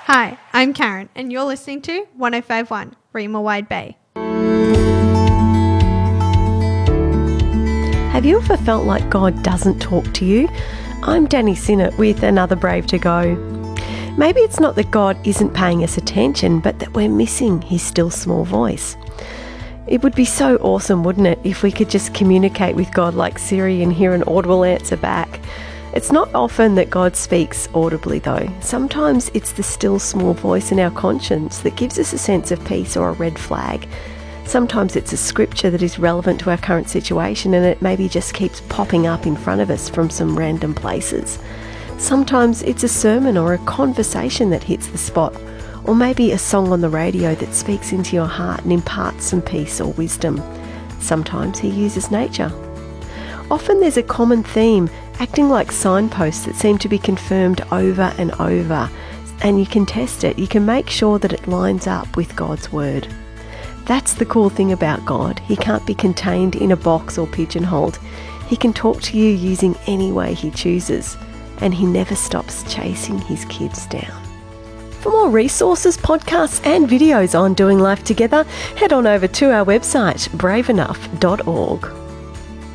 Hi, I'm Karen, and you're listening to 105.1 Rima Wide Bay. Have you ever felt like God doesn't talk to you? I'm Danny Sinnott with another Brave to Go. Maybe it's not that God isn't paying us attention, but that we're missing his still small voice. It would be so awesome, wouldn't it, if we could just communicate with God like Siri and hear an audible answer back. It's not often that God speaks audibly though. Sometimes it's the still small voice in our conscience that gives us a sense of peace or a red flag. Sometimes it's a scripture that is relevant to our current situation and it maybe just keeps popping up in front of us from some random places. Sometimes it's a sermon or a conversation that hits the spot, or maybe a song on the radio that speaks into your heart and imparts some peace or wisdom. Sometimes he uses nature. Often there's a common theme, acting like signposts that seem to be confirmed over and over, and you can test it. You can make sure that it lines up with God's word. That's the cool thing about God. He can't be contained in a box or pigeonholed. He can talk to you using any way he chooses, and he never stops chasing his kids down. For more resources, podcasts and videos on doing life together, head on over to our website, braveenough.org.